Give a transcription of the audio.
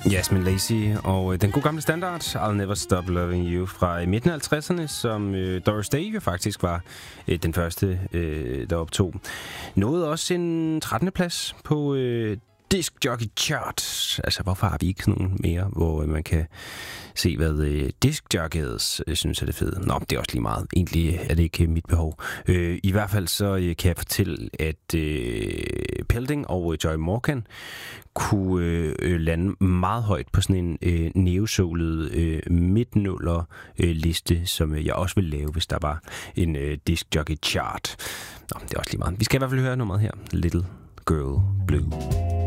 Jasmine Lacey og den gode gamle standard I'll Never Stop Loving You fra midten af 50'erne, som Doris Day jo faktisk var den første, der optog. Nåede også en 13. plads på Disc Jockey Chart. Altså, hvorfor har vi ikke nogen mere, hvor man kan se, hvad disc jockeys synes er det fede? Nå, det er også lige meget. Egentlig er det ikke mit behov. I hvert fald så kan jeg fortælle, at Pelding og Joy Morgan kunne lande meget højt på sådan en neosoulet midtnuller liste, som jeg også ville lave, hvis der var en disc jockey chart. Nå, det er også lige meget. Vi skal i hvert fald høre nummeret her. Little Girl Blue.